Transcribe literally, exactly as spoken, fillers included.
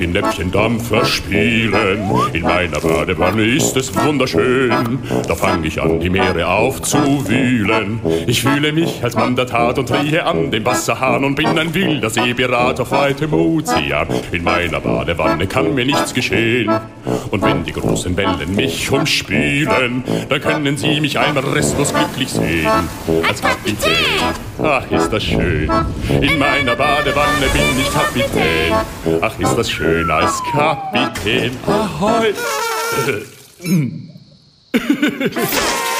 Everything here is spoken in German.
in Näpfchendampfer spielen. In meiner Badewanne ist es wunderschön, da fang ich an, die Meere aufzuwühlen. Ich fühle mich als Mann der Tat und rieche an dem Wasserhahn und bin ein wilder Seepirat auf weitem Ozean. In meiner Badewanne kann mir nichts geschehen. Und wenn die großen Wellen mich umspülen, dann können sie mich einmal restlos glücklich sehen. Als Kapitän, ach ist das schön, in meiner Badewanne bin ich Kapitän. Ach ist das schön als Kapitän. Ahoi!